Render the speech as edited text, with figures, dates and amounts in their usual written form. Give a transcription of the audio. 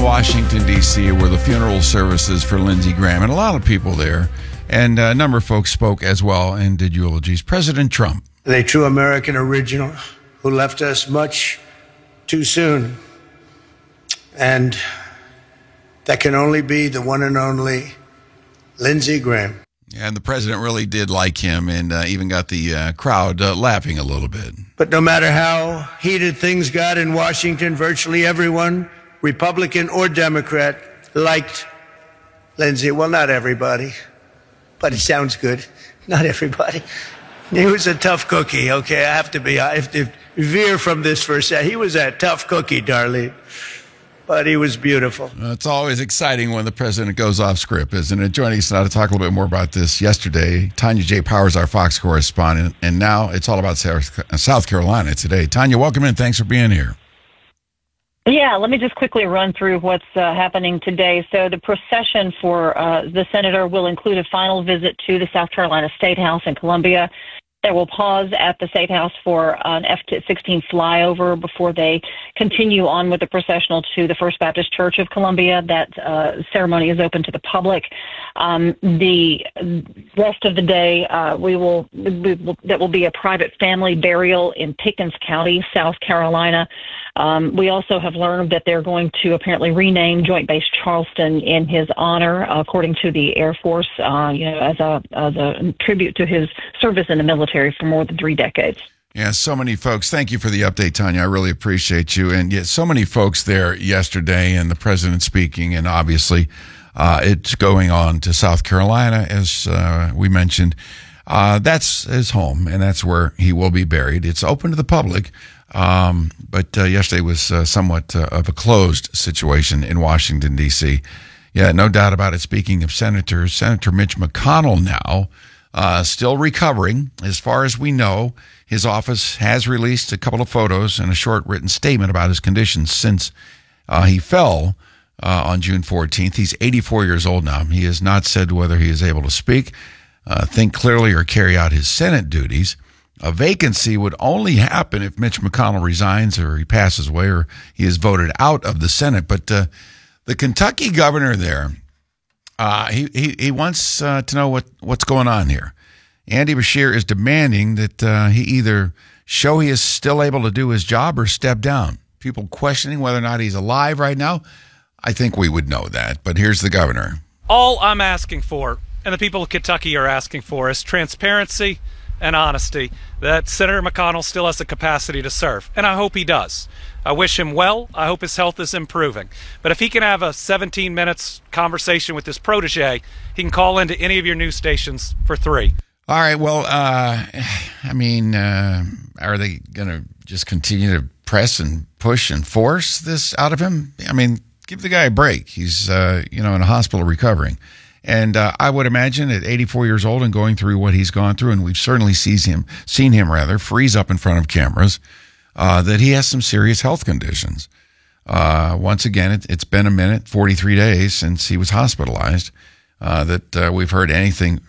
Washington, D.C., were the funeral services for Lindsey Graham, and a lot of people there. And a number of folks spoke as well and did eulogies. President Trump. A true American original who left us much too soon. And that can only be the one and only Lindsey Graham. And the president really did like him and even got the crowd laughing a little bit. But no matter how heated things got in Washington, virtually everyone, Republican or Democrat, liked Lindsey. Well, not everybody, but it sounds good. Not everybody. He was a tough cookie, okay? I have to veer from this for a second. He was a tough cookie, Darlene. But he was beautiful. It's always exciting when the president goes off script, isn't it? Joining us now to talk a little bit more about this yesterday, Tanya J. Powers, our Fox correspondent, and now it's all about South Carolina today. Tanya, welcome in. Thanks for being here. Yeah, let me just quickly run through what's happening today. So the procession for the senator will include a final visit to the South Carolina State House in Columbia. They will pause at the State House for an F-16 flyover before they continue on with the processional to the First Baptist Church of Columbia. That ceremony is open to the public. The rest of the day, that will be a private family burial in Pickens County, South Carolina. We also have learned that they're going to apparently rename Joint Base Charleston in his honor, according to the Air Force, as a tribute to his service in the military for more than 3 decades. Yeah, so many folks. Thank you for the update, Tanya. I really appreciate you. And yet so many folks there yesterday and the president speaking, and obviously it's going on to South Carolina, as we mentioned. That's his home, and that's where he will be buried. It's open to the public. But yesterday was somewhat of a closed situation in Washington, D.C. Yeah, no doubt about it. Speaking of senators, Senator Mitch McConnell now still recovering. As far as we know, his office has released a couple of photos and a short written statement about his condition since he fell on June 14th. He's 84 years old now. He has not said whether he is able to speak, think clearly, or carry out his Senate duties. A vacancy would only happen if Mitch McConnell resigns or he passes away or he is voted out of the Senate. But the Kentucky governor there, he wants to know what's going on here. Andy Beshear is demanding that he either show he is still able to do his job or step down. People questioning whether or not he's alive right now. I think we would know that. But here's the governor. All I'm asking for, and the people of Kentucky are asking for, is transparency and honesty, that Senator McConnell still has the capacity to serve, and I hope he does. I wish him well. I hope his health is improving. But if he can have a 17 minutes conversation with his protege, he can call into any of your news stations for 3. All right, well, are they going to just continue to press and push and force this out of him? I mean, give the guy a break. He's, in a hospital recovering. And I would imagine at 84 years old and going through what he's gone through, and we've certainly seen him freeze up in front of cameras, that he has some serious health conditions. Once again, it's been 43 days since he was hospitalized, that we've heard anything